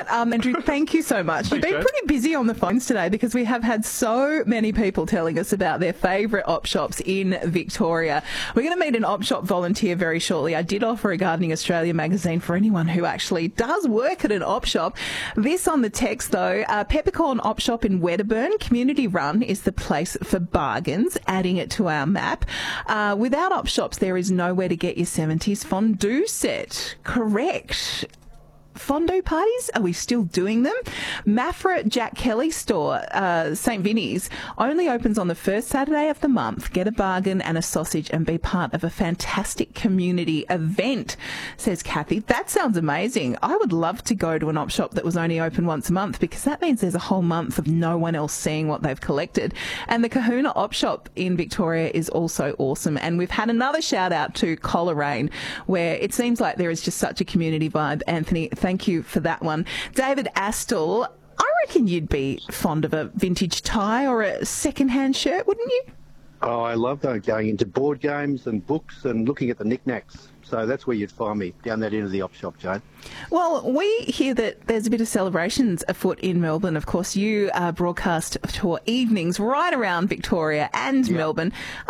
Andrew, thank you so much. You've been pretty busy on the phones today because we have had so many people telling us about their favourite op shops in Victoria. We're going to meet an op shop volunteer very shortly. I did offer a Gardening Australia magazine for anyone who actually does work at an op shop. This on the text though, Peppercorn Op Shop in Wedderburn, community run, is the place for bargains, adding it to our map. Without op shops, there is nowhere to get your 70s fondue set. Correct. Fondue parties? Are we still doing them? Maffra Jack Kelly store, St Vinny's, only opens on the first Saturday of the month. Get a bargain and a sausage and be part of a fantastic community event, says Kathy. That sounds amazing. I would love to go to an op shop that was only open once a month because that means there's a whole month of no one else seeing what they've collected. And the Kahuna op shop in Victoria is also awesome. And we've had another shout out to Coleraine, where it seems like there is just such a community vibe. Anthony, thank you for that one. David Astle, I reckon you'd be fond of a vintage tie or a second-hand shirt, wouldn't you? Oh, I love going into board games and books and looking at the knickknacks. So that's where you'd find me, down that end of the op shop, Jane. Well, we hear that there's a bit of celebrations afoot in Melbourne. Of course, you broadcast tour evenings right around Victoria and Melbourne.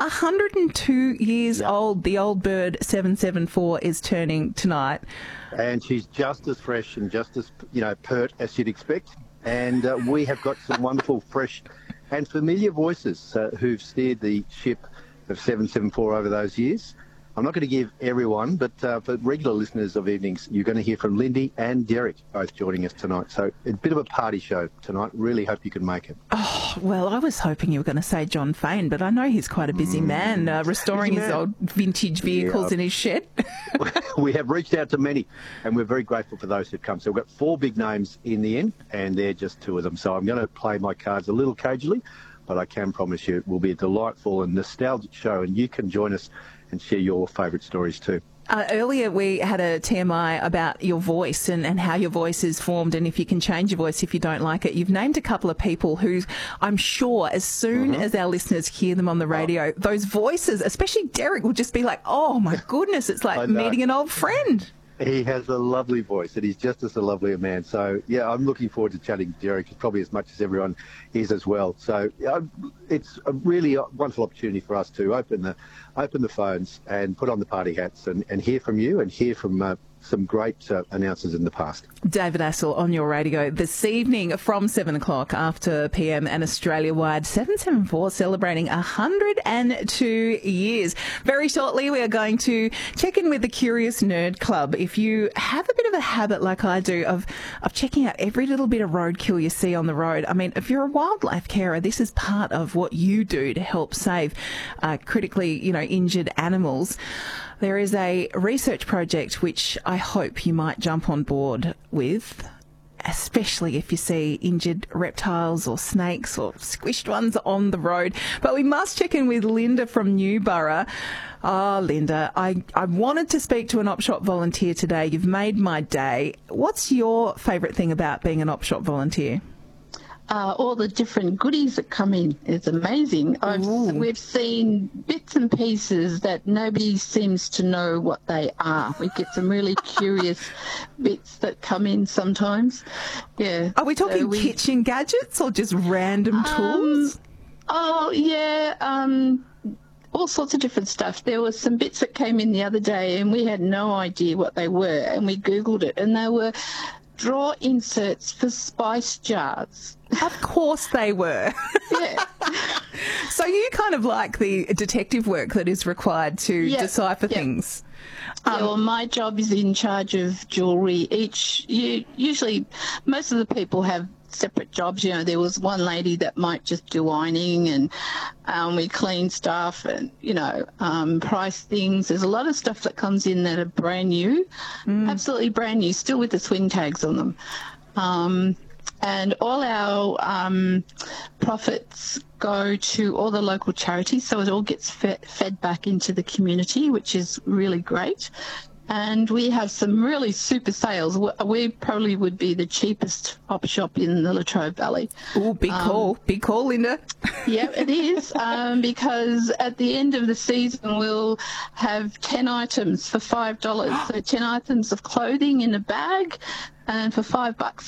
102 years old, the old bird 774 is turning tonight. And she's just as fresh and just as, pert as you'd expect. And we have got some wonderful, fresh and familiar voices who've steered the ship of 774 over those years. I'm not going to give everyone, but for regular listeners of evenings, you're going to hear from Lindy and Derek, both joining us tonight. So a bit of a party show tonight. Really hope you can make it. Oh, well, I was hoping you were going to say John Fane, but I know he's quite a busy man, restoring his old vintage vehicles in his shed. We have reached out to many, and we're very grateful for those who've come. So we've got 4 big names in the end, and they're just 2 of them. So I'm going to play my cards a little cagely, but I can promise you it will be a delightful and nostalgic show, and you can join us and share your favourite stories too. Earlier we had a TMI about your voice and how your voice is formed and if you can change your voice if you don't like it. You've named a couple of people who I'm sure as soon as our listeners hear them on the radio, those voices, especially Derek, will just be like, oh my goodness, it's like meeting an old friend. He has a lovely voice, and he's just as a lovely a man. So, yeah, I'm looking forward to chatting to Derek, probably as much as everyone is as well. So it's a really wonderful opportunity for us to open the phones and put on the party hats and hear from you and hear from some great announcers in the past. David Astle on your radio this evening from 7 o'clock after PM and Australia-wide 774 celebrating 102 years. Very shortly we are going to check in with the Curious Nerd Club. If you have a bit of a habit like I do of checking out every little bit of roadkill you see on the road, I mean, if you're a wildlife carer, this is part of what you do to help save critically, injured animals. There is a research project which I hope you might jump on board with, especially if you see injured reptiles or snakes or squished ones on the road. But we must check in with Linda from Newborough. Oh, Linda, I wanted to speak to an op shop volunteer today. You've made my day. What's your favourite thing about being an op shop volunteer? All the different goodies that come in. It's amazing. We've seen bits and pieces that nobody seems to know what they are. We get some really curious bits that come in sometimes. Yeah. Are we talking kitchen gadgets or just random tools? Oh, yeah. All sorts of different stuff. There were some bits that came in the other day and we had no idea what they were, and we Googled it, and they were drawer inserts for spice jars. Of course they were. Yeah. So you kind of like the detective work that is required to decipher things. Well, my job is in charge of jewellery. Usually most of the people have separate jobs. There was one lady that might just do ironing, and we clean stuff and, price things. There's a lot of stuff that comes in that are brand new, absolutely brand new, still with the swing tags on them. And all our profits go to all the local charities, so it all gets fed back into the community, which is really great. And we have some really super sales. We probably would be the cheapest op shop in the Latrobe Valley. Oh, big call. Big call, Linda. Yeah, it is, because at the end of the season we'll have 10 items for $5. So 10 items of clothing in a bag, and for $5